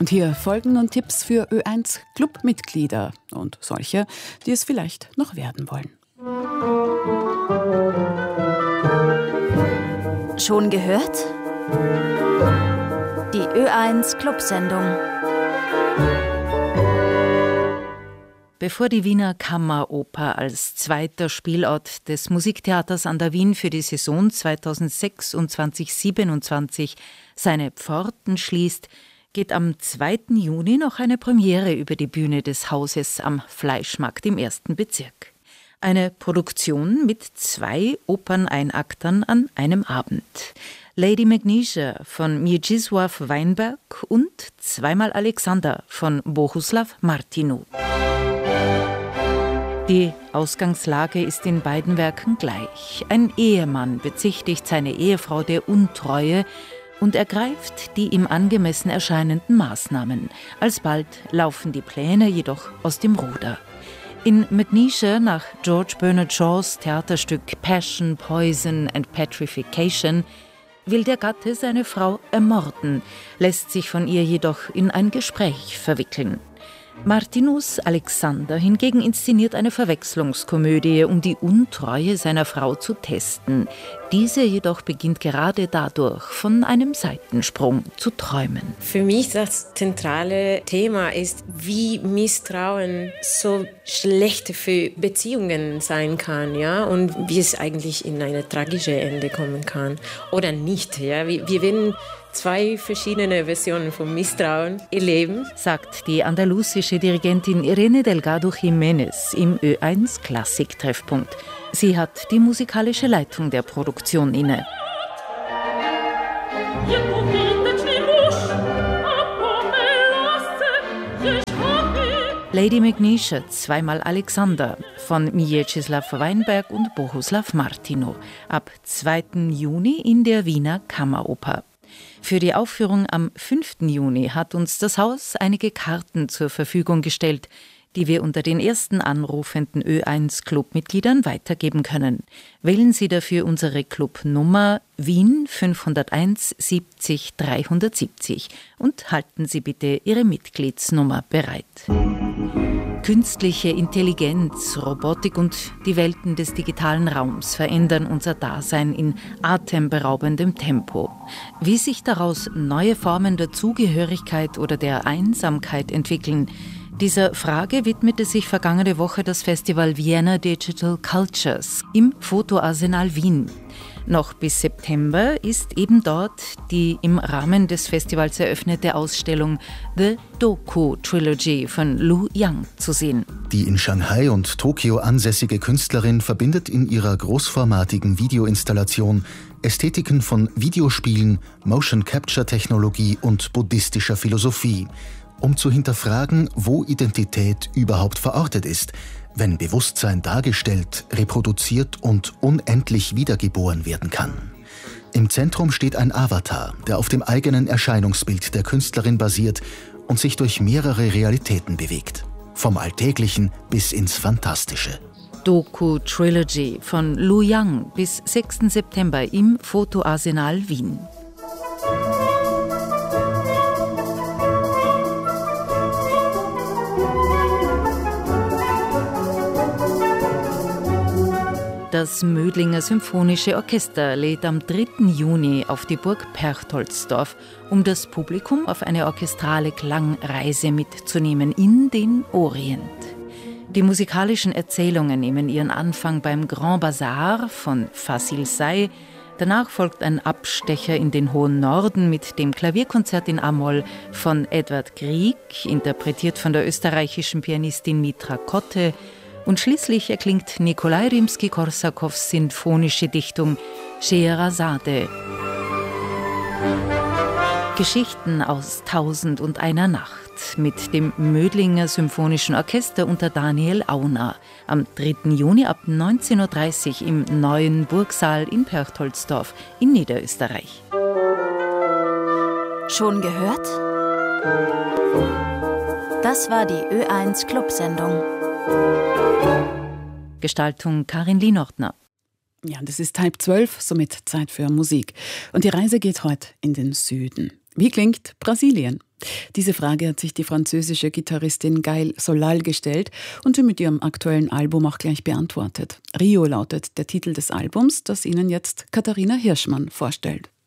Und hier folgen nun Tipps für Ö1 Clubmitglieder und solche, die es vielleicht noch werden wollen. Schon gehört? Die Ö1 Clubsendung. Bevor die Wiener Kammeroper als zweiter Spielort des Musiktheaters an der Wien für die Saison 2026/27 seine Pforten schließt, geht am 2. Juni noch eine Premiere über die Bühne des Hauses am Fleischmarkt im 1. Bezirk. Eine Produktion mit 2 Operneinaktern an einem Abend. Lady Magnesia von Mieczysław Weinberg und Zweimal Alexander von Bohuslav Martinu. Die Ausgangslage ist in beiden Werken gleich. Ein Ehemann bezichtigt seine Ehefrau der Untreue und ergreift die ihm angemessen erscheinenden Maßnahmen. Alsbald laufen die Pläne jedoch aus dem Ruder. In Magnesia nach George Bernard Shaws Theaterstück Passion, Poison and Petrification will der Gatte seine Frau ermorden, lässt sich von ihr jedoch in ein Gespräch verwickeln. Martinus Alexander hingegen inszeniert eine Verwechslungskomödie, um die Untreue seiner Frau zu testen. Diese jedoch beginnt gerade dadurch, von einem Seitensprung zu träumen. Für mich das zentrale Thema ist, wie Misstrauen so schlecht für Beziehungen sein kann, ja, und wie es eigentlich in eine tragische Ende kommen kann oder nicht, ja. Wir werden 2 verschiedene Versionen von Misstrauen erleben, sagt die andalusische Dirigentin Irene Delgado Jiménez im Ö1 Klassik-Treffpunkt. Sie hat die musikalische Leitung der Produktion inne. Lady Magnesia, Zweimal Alexander von Mieczysław Weinberg und Bohuslav Martinu. Ab 2. Juni in der Wiener Kammeroper. Für die Aufführung am 5. Juni hat uns das Haus einige Karten zur Verfügung gestellt, die wir unter den ersten anrufenden Ö1 Clubmitgliedern weitergeben können. Wählen Sie dafür unsere Clubnummer Wien 501 70 370 und halten Sie bitte Ihre Mitgliedsnummer bereit. Künstliche Intelligenz, Robotik und die Welten des digitalen Raums verändern unser Dasein in atemberaubendem Tempo. Wie sich daraus neue Formen der Zugehörigkeit oder der Einsamkeit entwickeln, dieser Frage widmete sich vergangene Woche das Festival Vienna Digital Cultures im Fotoarsenal Wien. Noch bis September ist eben dort die im Rahmen des Festivals eröffnete Ausstellung The Doku Trilogy von Lu Yang zu sehen. Die in Shanghai und Tokio ansässige Künstlerin verbindet in ihrer großformatigen Videoinstallation Ästhetiken von Videospielen, Motion-Capture-Technologie und buddhistischer Philosophie, um zu hinterfragen, wo Identität überhaupt verortet ist, wenn Bewusstsein dargestellt, reproduziert und unendlich wiedergeboren werden kann. Im Zentrum steht ein Avatar, der auf dem eigenen Erscheinungsbild der Künstlerin basiert und sich durch mehrere Realitäten bewegt. Vom Alltäglichen bis ins Fantastische. Doku Trilogy von Lu Yang bis 6. September im Fotoarsenal Wien. Das Mödlinger Symphonische Orchester lädt am 3. Juni auf die Burg Perchtoldsdorf, um das Publikum auf eine orchestrale Klangreise mitzunehmen in den Orient. Die musikalischen Erzählungen nehmen ihren Anfang beim Grand Bazar von Fasil Say. Danach folgt ein Abstecher in den hohen Norden mit dem Klavierkonzert in A-Moll von Edvard Grieg, interpretiert von der österreichischen Pianistin Mitra Kotte. Und schließlich erklingt Nikolai Rimski-Korsakows sinfonische Dichtung Scheherazade. Geschichten aus 1001 Nacht mit dem Mödlinger Symphonischen Orchester unter Daniel Auner. Am 3. Juni ab 19.30 Uhr im neuen Burgsaal in Perchtoldsdorf in Niederösterreich. Schon gehört? Das war die Ö1 Clubsendung. Gestaltung Karin Lienortner. Ja, und es ist 11:30, somit Zeit für Musik. Und die Reise geht heute in den Süden. Wie klingt Brasilien? Diese Frage hat sich die französische Gitarristin Gaëlle Solal gestellt und sie mit ihrem aktuellen Album auch gleich beantwortet. Rio lautet der Titel des Albums, das Ihnen jetzt Katharina Hirschmann vorstellt.